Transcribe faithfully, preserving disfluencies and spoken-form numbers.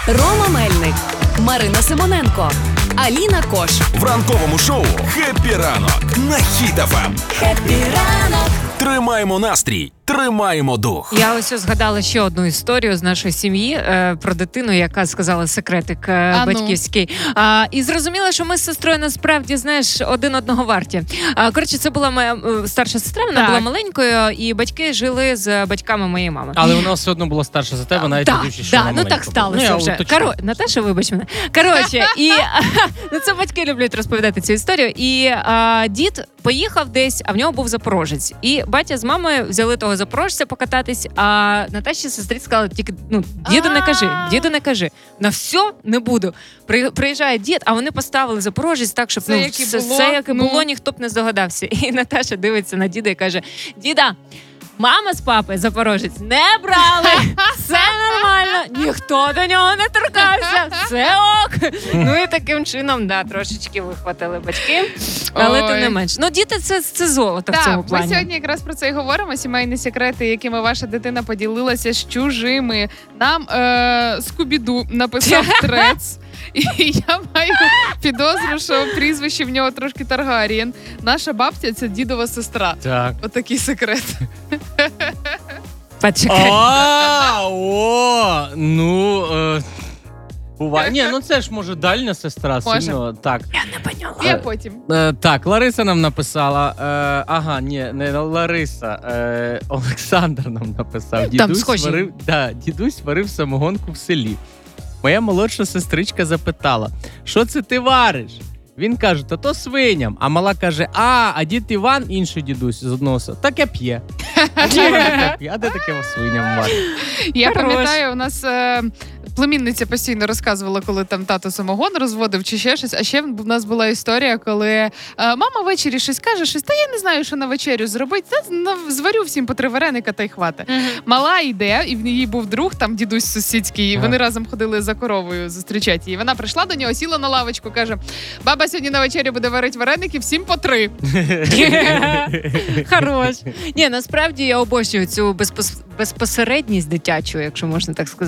Рома Мельник, Марина Симоненко, Аліна Кош. В ранковому шоу «Хеппі ранок» на Хіт еф ем. Хеппі ранок! Тримаємо настрій, тримаємо дух. Я ось згадала ще одну історію з нашої сім'ї е, про дитину, яка сказала секретик е, А ну. батьківський. А, і зрозуміла, що ми з сестрою насправді, знаєш, один одного варті. А, коротше, це була моя е, старша сестра, вона Так. була маленькою, і батьки жили з батьками моєї мами. Але вона все одно була старша за тебе, навіть Так, тоді, що да, вона ну так маленька була. сталося я вже. уточню. Коро... Наташа, вибач мене. Коротше, і ну, це батьки люблять розповідати цю історію. І а, дід поїхав десь, а в нього був запорожець. І батя з мамою взяли того запорожця покататись, а Наташі сестрі сказали тільки, ну, діду не кажи, діду не кажи. На все не буду. При- Приїжджає дід, а вони поставили запорожець так, щоб Все, ну, як і все, було. все, як і Ну. було, ніхто б не здогадався. І Наташа дивиться на діда і каже: діда, мама з папою запорожець не брали, все нормально, ніхто до нього не торкався, все ок. Ну і таким чином, да, трошечки вихватили батьки, але Ой. тим не менш. Ну, діти це, це золото в цьому Так, ми плані. сьогодні якраз про це і говоримо. Сімейні секрети, якими ваша дитина поділилася з чужими. Нам е- Скубіду написав трец. І я маю підозру, що прізвище в нього трошки Таргарієн. Наша бабця – це дідова сестра. Так. Отакий секрет. Почекай. А, о, ну, е, буває. Ні, ну це ж, може, дальня сестра, Може. сильно. Так. Я не поняла. Я потім. Е, так, Лариса нам написала. Е, ага, ні, не Лариса. Е, Олександр нам написав. Там Дідусь схожі. варив, да, дідусь варив самогонку в селі. Моя молодша сестричка запитала: що це ти вариш? Він каже: та то свиням. А мала каже: а, а дід Іван, інший дідусь з одного села, таке п'є. А де таке п'є? А де таке свиням варить? Я Хорош. пам'ятаю, у нас е, племінниця постійно розказувала, коли там тато самогон розводив чи ще щось. А ще в нас була історія, коли е, мама ввечері щось каже, щось, та я не знаю, що на вечерю зробити. Та ну, зварю всім по три вареника та й хвата. Мала йде, і в її був друг, там дідусь сусідський, і Ага. вони разом ходили за коровою зустрічати її. Вона прийшла до нього, сіла на лавочку, каже: баба сьогодні на вечері буде варити вареники, всім по три. Хорош. Ні, насправді я обожнюю цю безпос- безпосередність дитячу, якщо можна так сказати.